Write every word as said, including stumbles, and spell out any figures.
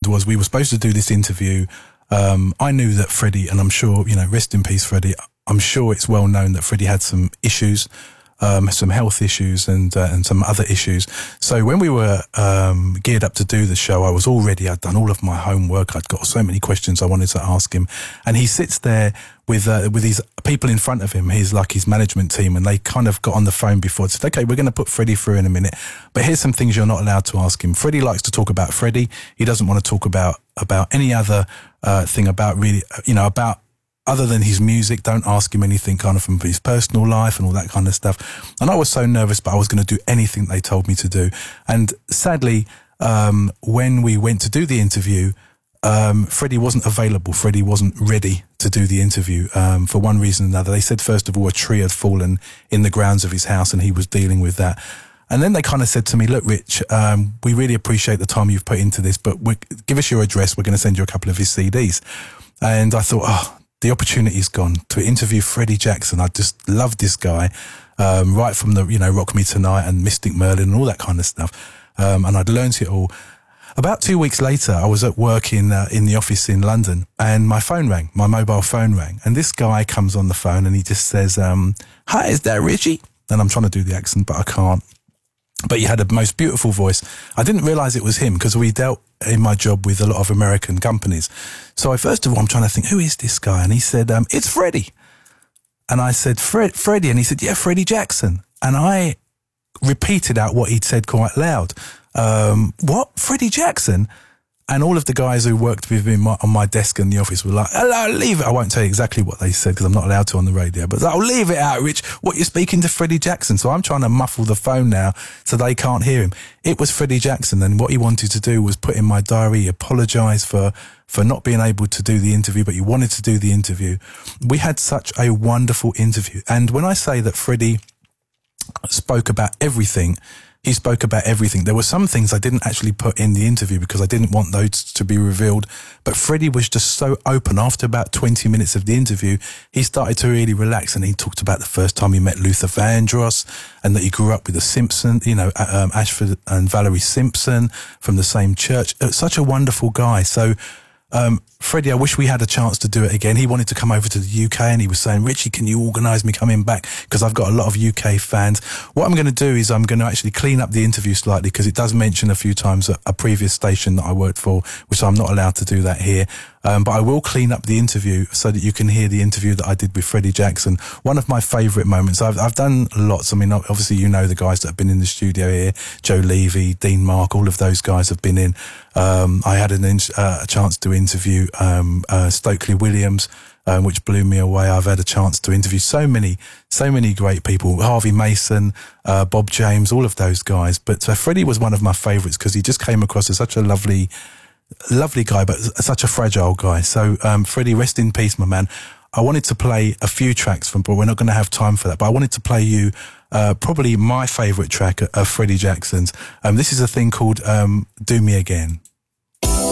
was we were supposed to do this interview. Um, I knew that Freddie, and I'm sure, you know, rest in peace, Freddie. I'm sure it's well known that Freddie had some issues, um, some health issues and, uh, and some other issues. So when we were, um, geared up to do the show, I was all ready. I'd done all of my homework. I'd got so many questions I wanted to ask him. And he sits there with, uh, with these people in front of him. He's like his management team, and they kind of got on the phone before and said, okay, we're going to put Freddie through in a minute, but here's some things you're not allowed to ask him. Freddie likes to talk about Freddie. He doesn't want to talk about, about any other, uh, thing about really, you know, about, other than his music. Don't ask him anything kind of from his personal life and all that kind of stuff. And I was so nervous, but I was going to do anything they told me to do. And sadly, um, when we went to do the interview, um, Freddie wasn't available. Freddie wasn't ready to do the interview, um, for one reason or another. They said, first of all, a tree had fallen in the grounds of his house and he was dealing with that. And then they kind of said to me, look, Rich, um, we really appreciate the time you've put into this, but we, give us your address. We're going to send you a couple of his C Ds. And I thought, oh, the opportunity's gone to interview Freddie Jackson. I just love this guy, um, right from the, you know, Rock Me Tonight and Mystic Merlin and all that kind of stuff. Um, and I'd learnt it all. About two weeks later, I was at work in, uh, in the office in London, and my phone rang, my mobile phone rang. And this guy comes on the phone and he just says, um, hi, is that Richie? And I'm trying to do the accent, but I can't. But he had the most beautiful voice. I didn't realise it was him because we dealt in my job with a lot of American companies. So I, first of all, I'm trying to think, who is this guy? And he said, um, it's Freddie. And I said, Fred, Freddie. And he said, yeah, Freddie Jackson. And I repeated out what he'd said quite loud. Um, what? Freddie Jackson? And all of the guys who worked with me my, on my desk in the office were like, hello, leave it. I won't tell you exactly what they said because I'm not allowed to on the radio, but I'll leave it out, Rich. What, you're speaking to Freddie Jackson? So I'm trying to muffle the phone now so they can't hear him. It was Freddie Jackson, and what he wanted to do was put in my diary, apologise for, for not being able to do the interview, but he wanted to do the interview. We had such a wonderful interview. And when I say that Freddie spoke about everything, he spoke about everything. There were some things I didn't actually put in the interview because I didn't want those to be revealed. But Freddie was just so open. After about twenty minutes of the interview, he started to really relax, and he talked about the first time he met Luther Vandross and that he grew up with the Simpson, you know, um, Ashford and Valerie Simpson from the same church. It was such a wonderful guy. So, Um, Freddie, I wish we had a chance to do it again. He wanted to come over to the U K, and he was saying, Richie, can you organise me coming back? Because I've got a lot of U K fans. What I'm going to do is I'm going to actually clean up the interview slightly, because it does mention a few times a, a previous station that I worked for, which I'm not allowed to do that here. Um, but I will clean up the interview so that you can hear the interview that I did with Freddie Jackson. One of my favourite moments. I've, I've done lots. I mean, obviously, you know the guys that have been in the studio here, Joe Levy, Dean Mark, all of those guys have been in. Um, I had an in, uh, a chance to interview um, uh, Stokely Williams, um, which blew me away. I've had a chance to interview so many, so many great people. Harvey Mason, uh, Bob James, all of those guys. But uh, Freddie was one of my favourites because he just came across as such a lovely, lovely guy, but such a fragile guy. So, um, Freddie, rest in peace, my man. I wanted to play a few tracks from, but we're not going to have time for that. But I wanted to play you uh, probably my favourite track of Freddie Jackson's. Um, this is a thing called um, Do Me Again.